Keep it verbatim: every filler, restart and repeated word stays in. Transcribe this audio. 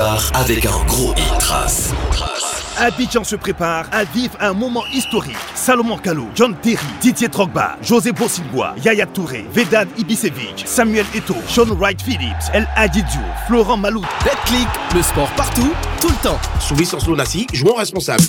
repart avec un gros hit trace. Abidjan se prépare à vivre un moment historique. Salomon Kalou, John Terry, Didier Drogba, José Bossilbois, Yaya Touré, Vedat Ibisevic, Samuel Eto'o, Sean Wright Phillips, El Hadji Diouf, Florent Malou. Betclic, le sport partout, tout le temps. Sous licence Lonassi, jouons responsable.